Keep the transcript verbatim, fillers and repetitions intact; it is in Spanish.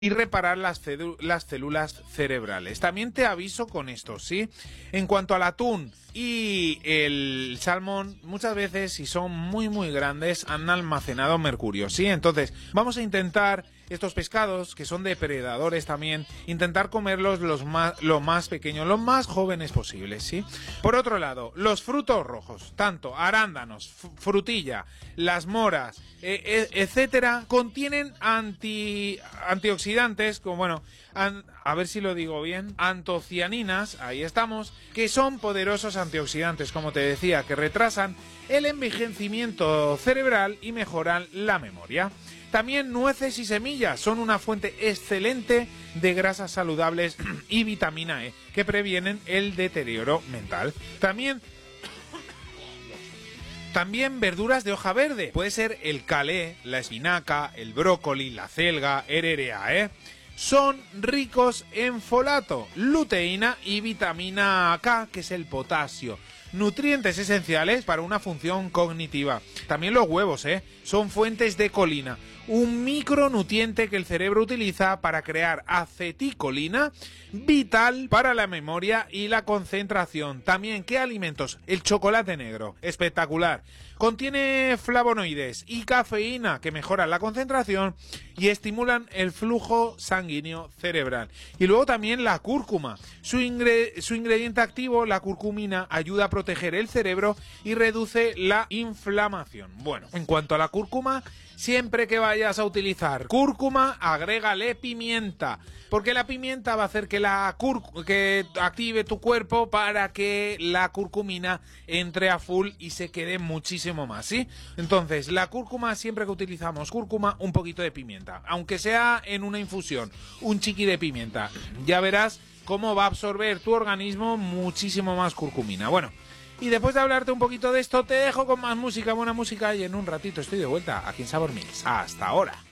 y reparar las, las células cerebrales. También te aviso con esto, ¿sí? En cuanto al atún y el salmón, muchas veces, si son muy muy grandes, han almacenado mercurio, ¿sí? Entonces, vamos a intentar estos pescados, que son depredadores también, intentar comerlos los más, lo más pequeños, los más jóvenes posibles, ¿sí? Por otro lado, los frutos rojos, tanto arándanos, frutilla, las moras, eh, etcétera, contienen anti, antioxidantes, como bueno, an, a ver si lo digo bien, antocianinas, ahí estamos, que son poderosos antioxidantes, como te decía, que retrasan el envejecimiento cerebral y mejoran la memoria. También nueces y semillas son una fuente excelente de grasas saludables y vitamina E, que previenen el deterioro mental. También También verduras de hoja verde. Puede ser el calé, la espinaca, el brócoli, la celga, R R A, ¿eh? Son ricos en folato, luteína y vitamina K, que es el potasio. Nutrientes esenciales para una función cognitiva. También los huevos, ¿eh? Son fuentes de colina, un micronutriente que el cerebro utiliza para crear aceticolina, vital para la memoria y la concentración. También, ¿qué alimentos? El chocolate negro, espectacular. Contiene flavonoides y cafeína que mejoran la concentración y estimulan el flujo sanguíneo cerebral. Y luego también la cúrcuma. Su, ingre- su ingrediente activo, la curcumina, ayuda a proteger el cerebro y reduce la inflamación. Bueno, en cuanto a la cúrcuma, siempre que vayas a utilizar cúrcuma, agrégale pimienta, porque la pimienta va a hacer que la cúrcuma, que active tu cuerpo para que la curcumina entre a full y se quede muchísimo más, ¿sí? Entonces, la cúrcuma, siempre que utilizamos cúrcuma, un poquito de pimienta, aunque sea en una infusión, un chiqui de pimienta, ya verás cómo va a absorber tu organismo muchísimo más curcumina. Bueno, y después de hablarte un poquito de esto, te dejo con más música, buena música, y en un ratito estoy de vuelta aquí en Sabor Mix. Hasta ahora.